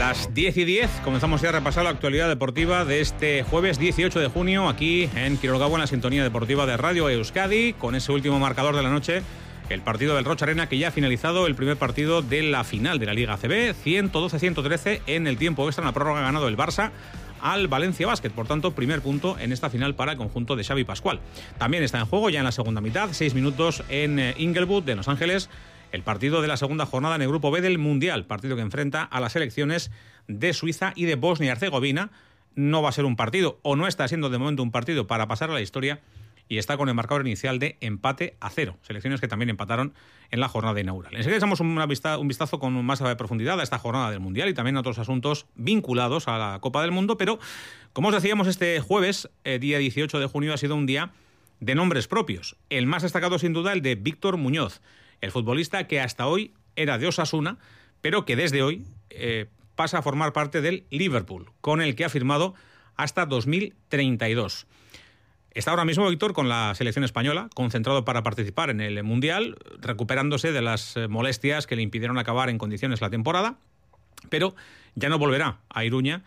Las 10:10 comenzamos ya a repasar la actualidad deportiva de este jueves 18 de junio aquí en Quiroga, en la sintonía deportiva de Radio Euskadi, con ese último marcador de la noche, el partido del Rocha Arena, que ya ha finalizado el primer partido de la final de la Liga ACB, 112-113 en el tiempo extra. En la prórroga ha ganado el Barça al Valencia Basket, por tanto, primer punto en esta final para el conjunto de Xavi Pascual. También está en juego ya en la segunda mitad, 6 minutos en Inglewood de Los Ángeles, el partido de la segunda jornada en el Grupo B del Mundial, partido que enfrenta a las selecciones de Suiza y de Bosnia y Herzegovina. No va a ser un partido, o no está siendo de momento un partido para pasar a la historia, y está con el marcador inicial de empate a 0. Selecciones que también empataron en la jornada inaugural. Enseguida echamos un vistazo con más profundidad a esta jornada del Mundial y también a otros asuntos vinculados a la Copa del Mundo, pero como os decíamos, este jueves, día 18 de junio, ha sido un día de nombres propios. El más destacado, sin duda, el de Víctor Muñoz, el futbolista que hasta hoy era de Osasuna, pero que desde hoy pasa a formar parte del Liverpool, con el que ha firmado hasta 2032. Está ahora mismo Víctor con la selección española, concentrado para participar en el Mundial, recuperándose de las molestias que le impidieron acabar en condiciones la temporada, pero ya no volverá a Iruña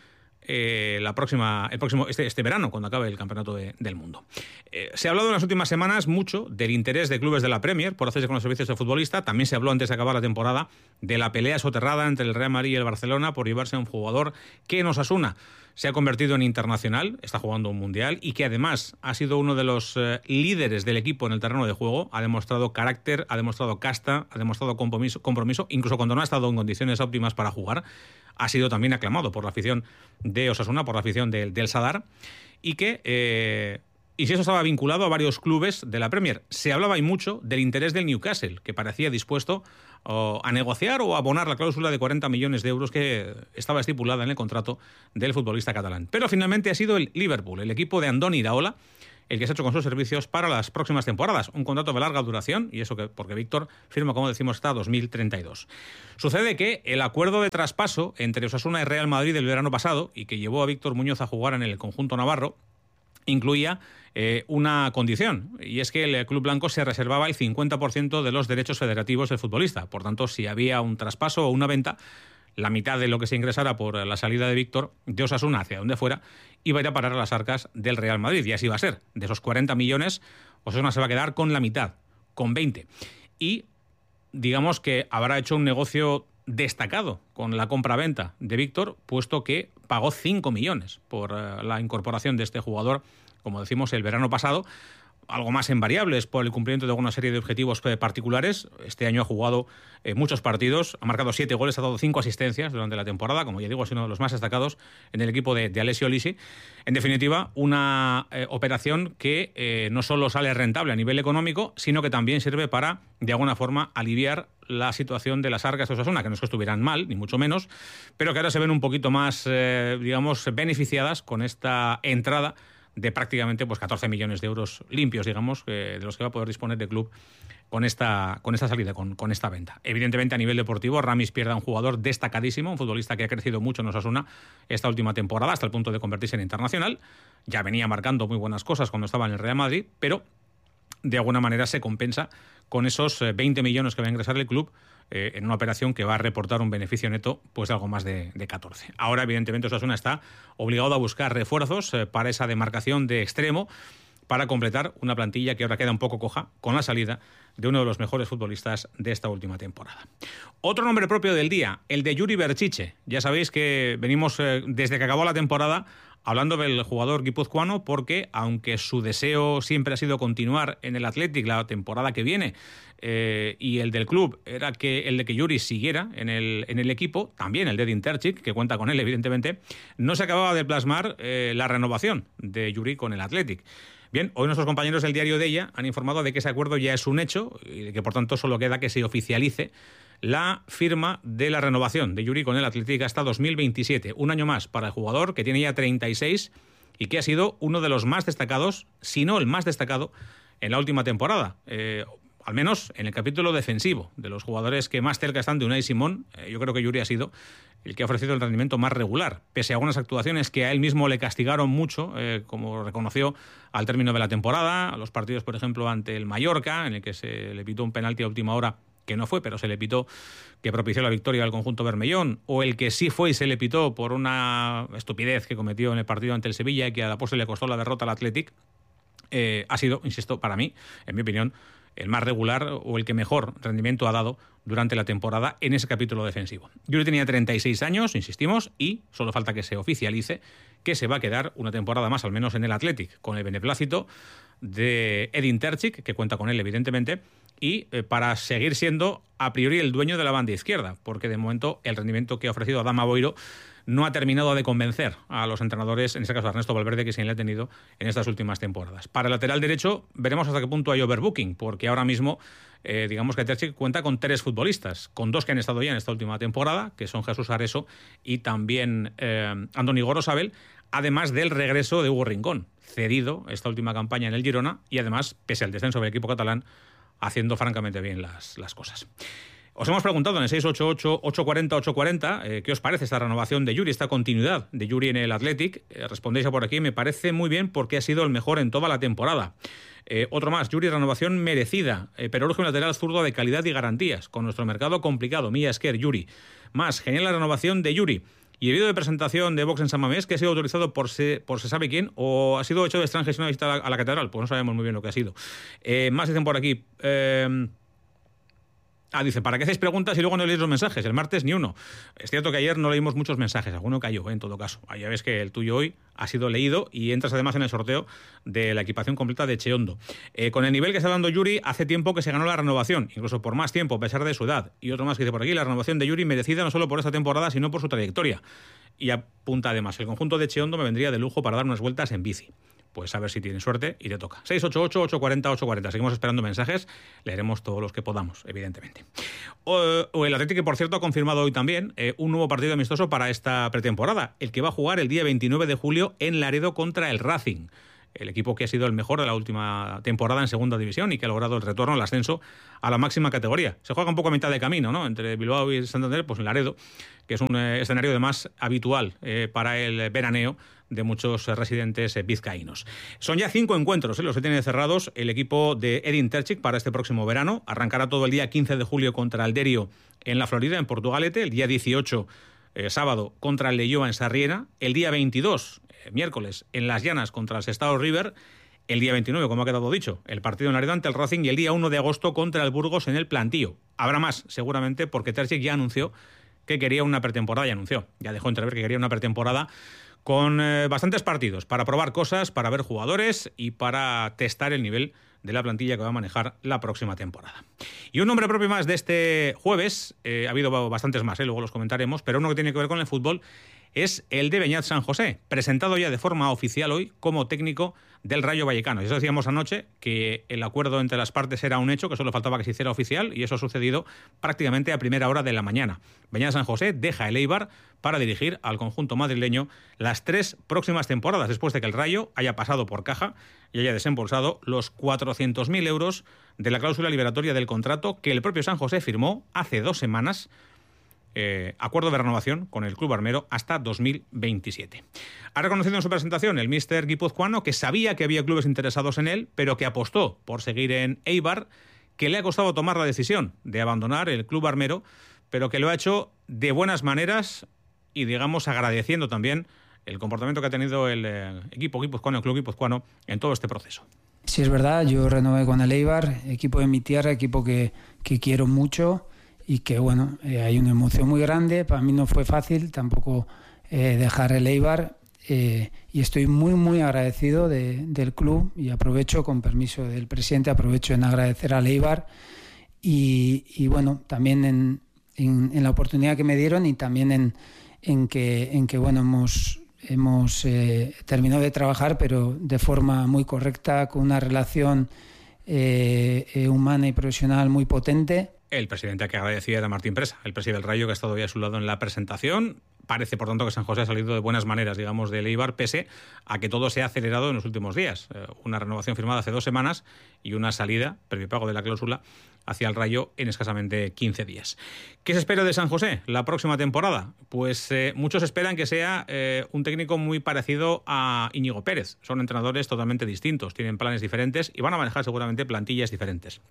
este verano, cuando acabe el campeonato del mundo. Se ha hablado en las últimas semanas mucho del interés de clubes de la Premier por hacerse con los servicios del futbolista. También se habló antes de acabar la temporada de la pelea soterrada entre el Real Madrid y el Barcelona por llevarse a un jugador que en Osasuna se ha convertido en internacional, está jugando un mundial y que además ha sido uno de los líderes del equipo en el terreno de juego. Ha demostrado carácter, ha demostrado casta, ha demostrado compromiso, incluso cuando no ha estado en condiciones óptimas para jugar. Ha sido también aclamado por la afición de Osasuna, por la afición del Sadar, y que y si eso estaba vinculado a varios clubes de la Premier. Se hablaba y mucho del interés del Newcastle, que parecía dispuesto a negociar o a abonar la cláusula de 40 millones de euros que estaba estipulada en el contrato del futbolista catalán. Pero finalmente ha sido el Liverpool, el equipo de Andoni Iraola, el que se ha hecho con sus servicios para las próximas temporadas. Un contrato de larga duración, y eso porque Víctor firma, como decimos, hasta 2032. Sucede que el acuerdo de traspaso entre Osasuna y Real Madrid del verano pasado, y que llevó a Víctor Muñoz a jugar en el conjunto navarro, incluía una condición, y es que el club blanco se reservaba el 50% de los derechos federativos del futbolista. Por tanto, si había un traspaso o una venta, la mitad de lo que se ingresara por la salida de Víctor de Osasuna hacia donde fuera iba a ir a parar a las arcas del Real Madrid, y así va a ser. De esos 40 millones, Osasuna se va a quedar con la mitad, con 20. Y digamos que habrá hecho un negocio destacado con la compra-venta de Víctor, puesto que pagó 5 millones por la incorporación de este jugador, como decimos, el verano pasado. Algo más en variables por el cumplimiento de una serie de objetivos particulares. Este año ha jugado muchos partidos, ha marcado 7 goles, ha dado 5 asistencias durante la temporada. Como ya digo, es uno de los más destacados en el equipo de Alessio Lisi. En definitiva, una operación que no solo sale rentable a nivel económico, sino que también sirve para, de alguna forma, aliviar la situación de las arcas de Osasuna, que no es que estuvieran mal, ni mucho menos, pero que ahora se ven un poquito más, beneficiadas con esta entrada de prácticamente 14 millones de euros limpios, digamos, de los que va a poder disponer el club con esta salida, con esta venta. Evidentemente, a nivel deportivo, Ramis pierde a un jugador destacadísimo, un futbolista que ha crecido mucho en Osasuna esta última temporada, hasta el punto de convertirse en internacional. Ya venía marcando muy buenas cosas cuando estaba en el Real Madrid, pero de alguna manera se compensa con esos 20 millones que va a ingresar el club en una operación que va a reportar un beneficio neto de algo más de 14. Ahora, evidentemente, Osasuna está obligado a buscar refuerzos para esa demarcación de extremo, para completar una plantilla que ahora queda un poco coja con la salida de uno de los mejores futbolistas de esta última temporada. Otro nombre propio del día, el de Yuri Berchiche. Ya sabéis que venimos desde que acabó la temporada hablando del jugador guipuzcoano, porque aunque su deseo siempre ha sido continuar en el Athletic la temporada que viene, y el del club era el de que Yuri siguiera en el equipo, también el de Edin Terzic, que cuenta con él evidentemente, no se acababa de plasmar la renovación de Yuri con el Athletic. Bien, hoy nuestros compañeros del diario de ella han informado de que ese acuerdo ya es un hecho y de que por tanto solo queda que se oficialice la firma de la renovación de Yuri con el Athletic hasta 2027. Un año más para el jugador, que tiene ya 36 y que ha sido uno de los más destacados, si no el más destacado, en la última temporada. Al menos en el capítulo defensivo, de los jugadores que más cerca están de Unai Simón, yo creo que Yuri ha sido el que ha ofrecido el rendimiento más regular, pese a algunas actuaciones que a él mismo le castigaron mucho, como reconoció al término de la temporada, a los partidos, por ejemplo, ante el Mallorca, en el que se le pitó un penalti a última hora que no fue, pero se le pitó, que propició la victoria al conjunto bermellón, o el que sí fue y se le pitó por una estupidez que cometió en el partido ante el Sevilla y que a la postre le costó la derrota al Athletic, ha sido, insisto, para mí, en mi opinión, el más regular o el que mejor rendimiento ha dado durante la temporada en ese capítulo defensivo. Yuri tenía 36 años, insistimos, y solo falta que se oficialice que se va a quedar una temporada más, al menos en el Athletic, con el beneplácito de Edin Terzic, que cuenta con él, evidentemente, y para seguir siendo a priori el dueño de la banda izquierda, porque de momento el rendimiento que ha ofrecido Adama Boiro no ha terminado de convencer a los entrenadores, en este caso a Ernesto Valverde, que se le ha tenido en estas últimas temporadas. Para el lateral derecho veremos hasta qué punto hay overbooking, porque ahora mismo digamos que Terzic cuenta con 3 futbolistas, con 2 que han estado ya en esta última temporada, que son Jesús Areso y también Andoni Gorosabel, además del regreso de Hugo Rincón, cedido esta última campaña en el Girona y además, pese al descenso del equipo catalán, haciendo francamente bien las cosas. Os hemos preguntado en el 688-840-840 qué os parece esta renovación de Yuri, esta continuidad de Yuri en el Athletic. Respondéis por aquí, me parece muy bien porque ha sido el mejor en toda la temporada. Otro más, Yuri, renovación merecida, pero urge un lateral zurdo de calidad y garantías. Con nuestro mercado complicado, Milla Esquer, Yuri. Más, genial la renovación de Yuri. Y el vídeo de presentación de Vox en San Mamés, que ha sido autorizado por se sabe quién, o ha sido hecho de extranjería una visita a la catedral, pues no sabemos muy bien lo que ha sido. Más dicen por aquí... dice, ¿para qué hacéis preguntas y luego no leéis los mensajes? El martes ni uno. Es cierto que ayer no leímos muchos mensajes, alguno cayó, en todo caso. Ya ves que el tuyo hoy ha sido leído y entras además en el sorteo de la equipación completa de Cheondo. Con el nivel que está dando Yuri, hace tiempo que se ganó la renovación, incluso por más tiempo, a pesar de su edad. Y otro más que dice por aquí, la renovación de Yuri merecida no solo por esta temporada, sino por su trayectoria. Y apunta además, el conjunto de Cheondo me vendría de lujo para dar unas vueltas en bici. Pues a ver si tienes suerte y te toca. 688-840-840. Seguimos esperando mensajes. Leeremos todos los que podamos, evidentemente. El Atlético, por cierto, ha confirmado hoy también un nuevo partido amistoso para esta pretemporada. El que va a jugar el día 29 de julio en Laredo contra el Racing. El equipo que ha sido el mejor de la última temporada en segunda división y que ha logrado el retorno, el ascenso a la máxima categoría. Se juega un poco a mitad de camino, ¿no? Entre Bilbao y Santander, pues en Laredo, que es un escenario además habitual para el veraneo de muchos residentes vizcaínos. Son ya 5 encuentros los que tiene cerrados el equipo de Edin Terzic para este próximo verano. Arrancará todo el día 15 de julio contra el Derio en la Florida, en Portugalete. El día 18, sábado, contra el Leioa en Sarriena. El día 22, miércoles, en Las Llanas contra el Sestao River. El día 29, como ha quedado dicho, el partido en Laredo ante el Racing. Y el día 1 de agosto contra el Burgos en el Plantío. Habrá más, seguramente, porque Terzic ya anunció que quería una pretemporada. Ya dejó entrever que quería una pretemporada con bastantes partidos para probar cosas, para ver jugadores y para testar el nivel de la plantilla que va a manejar la próxima temporada. Y un nombre propio más de este jueves, ha habido bastantes más, luego los comentaremos, pero uno que tiene que ver con el fútbol es el de Beñat San José, presentado ya de forma oficial hoy como técnico del Rayo Vallecano. Y eso decíamos anoche, que el acuerdo entre las partes era un hecho, que solo faltaba que se hiciera oficial, y eso ha sucedido prácticamente a primera hora de la mañana. Beñat San José deja el Eibar para dirigir al conjunto madrileño las 3 próximas temporadas, después de que el Rayo haya pasado por caja y haya desembolsado los 400.000 euros de la cláusula liberatoria del contrato que el propio San José firmó hace 2 semanas, acuerdo de renovación con el club armero hasta 2027. Ha reconocido en su presentación el míster guipuzcoano que sabía que había clubes interesados en él, pero que apostó por seguir en Eibar, que le ha costado tomar la decisión de abandonar el club armero, pero que lo ha hecho de buenas maneras y, digamos, agradeciendo también el comportamiento que ha tenido el equipo guipuzcoano, el club guipuzcoano, en todo este proceso. Sí, es verdad, yo renové con el Eibar, equipo de mi tierra, equipo que quiero mucho y que, bueno, hay una emoción muy grande. Para mí no fue fácil tampoco dejar el Eibar y estoy muy, muy agradecido del club y aprovecho, con permiso del presidente, aprovecho en agradecer al Eibar y bueno, también en la oportunidad que me dieron y también en que bueno, hemos terminado de trabajar, pero de forma muy correcta, con una relación humana y profesional muy potente. El presidente a que agradecía era Martín Presa, el presidente del Rayo, que ha estado ya a su lado en la presentación. Parece, por tanto, que San José ha salido de buenas maneras, digamos, del Eibar, pese a que todo se ha acelerado en los últimos días. Una renovación firmada hace 2 semanas y una salida, previo pago de la cláusula, hacia el Rayo en escasamente 15 días. ¿Qué se espera de San José la próxima temporada? Pues muchos esperan que sea un técnico muy parecido a Íñigo Pérez. Son entrenadores totalmente distintos, tienen planes diferentes y van a manejar seguramente plantillas diferentes.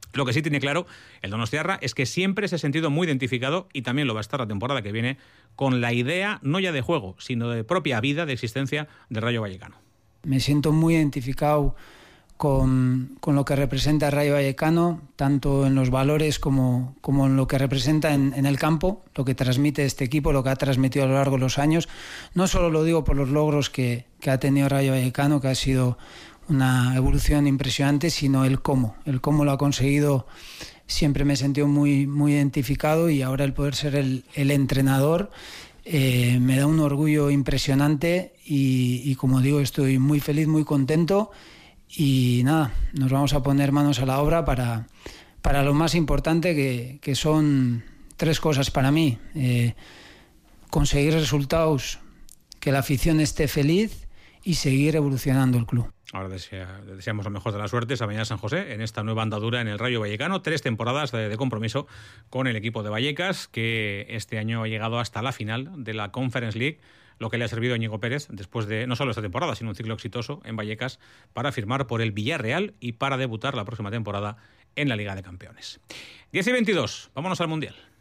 Lo que sí tiene claro el donostiarra es que siempre se ha sentido muy identificado, y también lo va a estar la temporada que viene, con la idea no ya de juego, sino de propia vida, de existencia del Rayo Vallecano. Me siento muy identificado con lo que representa el Rayo Vallecano, tanto en los valores como en lo que representa en el campo, lo que transmite este equipo, lo que ha transmitido a lo largo de los años. No solo lo digo por los logros que ha tenido el Rayo Vallecano, que ha sido una evolución impresionante, sino el cómo lo ha conseguido. Siempre me he sentido muy, muy identificado, y ahora el poder ser el entrenador me da un orgullo impresionante y como digo, estoy muy feliz, muy contento, y nada, nos vamos a poner manos a la obra para lo más importante, que son 3 cosas para mí: conseguir resultados, que la afición esté feliz y seguir evolucionando el club. Ahora deseamos lo mejor de la suerte a Mañana San José en esta nueva andadura en el Rayo Vallecano. 3 temporadas de compromiso con el equipo de Vallecas, que este año ha llegado hasta la final de la Conference League, lo que le ha servido a Íñigo Pérez, después de no solo esta temporada, sino un ciclo exitoso en Vallecas, para firmar por el Villarreal y para debutar la próxima temporada en la Liga de Campeones. 10:22, vámonos al Mundial.